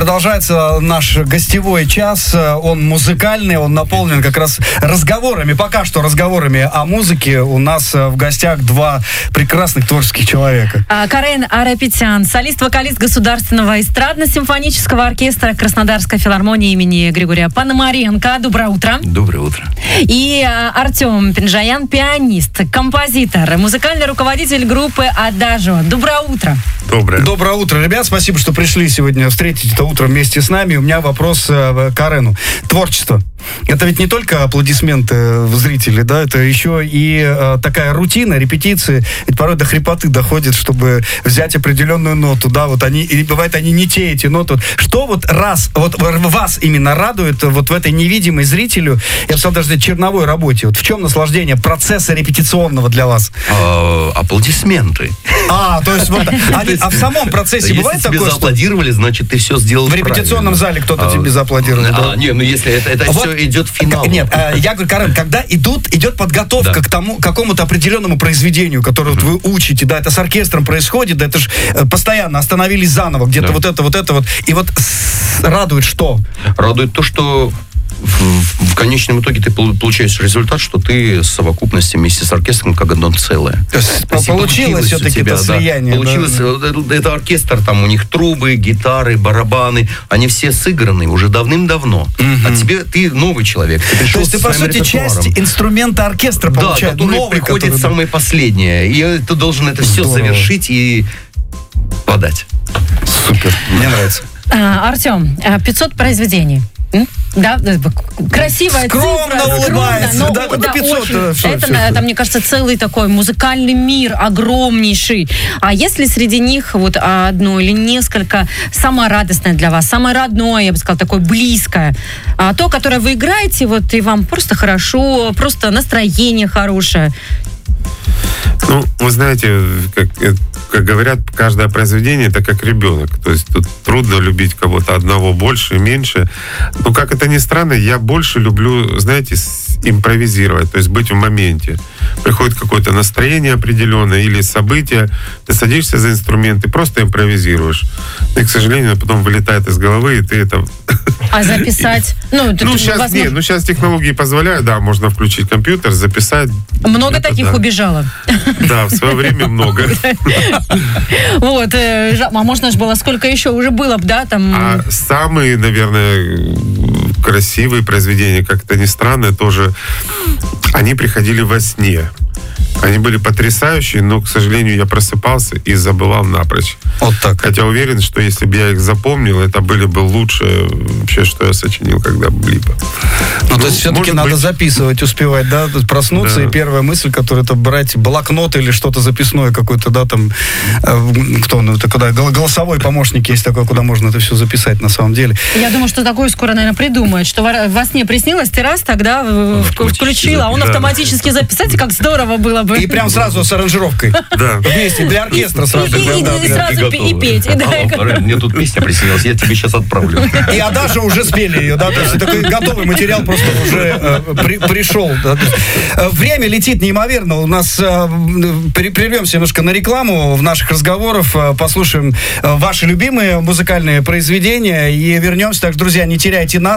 Продолжается наш гостевой час. Он музыкальный, он наполнен как раз разговорами, пока что разговорами о музыке. У нас в гостях два прекрасных творческих человека. Карен Арапетян, солист-вокалист Государственного эстрадно-симфонического оркестра Краснодарской филармонии имени Григория Пономаренко. Доброе утро. Доброе утро. И Артем Пинжаян, пианист, композитор, музыкальный руководитель группы «Адажио». Доброе утро. Доброе утро, ребят. Спасибо, что пришли сегодня встретить это утро вместе с нами. У меня вопрос к Карену. Творчество. Это ведь не только аплодисменты зрителей, да, это еще и такая рутина, репетиции. Ведь порой до хрипоты доходит, чтобы взять определенную ноту, да, вот они, или бывает, они не те эти ноты. Что вот вас именно радует вот в этой невидимой зрителю, я бы сказал, даже черновой работе? Вот в чем наслаждение процесса репетиционного для вас? Аплодисменты. То есть вот, а в самом процессе бывает такое, что... Если тебе зааплодировали, значит, ты все сделал правильно. В репетиционном зале кто-то тебе зааплодировал. Да? Не, ну если это вот, все идет в финал. Нет, я говорю, Карен, когда идет подготовка к тому, какому-то определенному произведению, которое вот вы учите, да, это с оркестром происходит, да, это же постоянно остановились заново, где-то вот это вот, и вот радует что? Радует то, что в конечном итоге ты получаешь результат, что ты с совокупностью вместе с оркестром как одно целое. То есть получилось все-таки это слияние. Получилось, да? Это оркестр, там у них трубы, гитары, барабаны, они все сыграны уже давным-давно. А ты новый человек. Ты пришел. То есть ты, по сути, часть инструмента оркестра получаешь. Да, который приходит самое последнее. И ты должен это все завершить и подать. Супер, мне нравится. Артем, 500 произведений. Да, красивая скромно цифра. Улыбается. Скромно, да, 500. Это, мне кажется, целый такой музыкальный мир, огромнейший. А если среди них вот одно или несколько самое радостное для вас, самое родное, я бы сказала, такое близкое, то, которое вы играете, вот и вам просто хорошо, просто настроение хорошее? Ну, вы знаете, как говорят, каждое произведение это как ребенок. То есть тут трудно любить кого-то одного больше и меньше. Но, как это ни странно, я больше люблю, знаете, импровизировать, то есть быть в моменте. Приходит какое-то настроение определенное или событие, ты садишься за инструмент и просто импровизируешь. И, к сожалению, потом вылетает из головы, и ты это... А записать? Сейчас технологии позволяют, да, можно включить компьютер, записать. Много таких убежало. Да, в свое время много. Вот, а можно же было, сколько еще уже было бы, да, там... А самые, наверное, красивые произведения, как это ни странно, тоже, они приходили во сне. Они были потрясающие, но, к сожалению, я просыпался и забывал напрочь. Вот так. Хотя уверен, что если бы я их запомнил, это были бы лучшее вообще, что я сочинил когда-либо. То есть все-таки надо записывать, успевать, да, проснуться, да. И первая мысль, которая это брать блокнот или что-то записное какое-то, да, там, это куда голосовой помощник есть такой, куда можно это все записать на самом деле. Я думаю, что такое скоро, наверное, придумают, что во сне приснилось, ты раз тогда включила, а он автоматически записать, как здорово было бы. И прям сразу с аранжировкой. Да. Вместе, для оркестра сразу. И сразу и петь. Мне тут песня приснилась, я тебе сейчас отправлю. И Адажио уже спели ее, да, то есть такой готовый материал просто уже пришел. Да. Время летит неимоверно. У нас прервемся немножко на рекламу в наших разговорах, послушаем ваши любимые музыкальные произведения и вернемся. Так, друзья, не теряйте нас.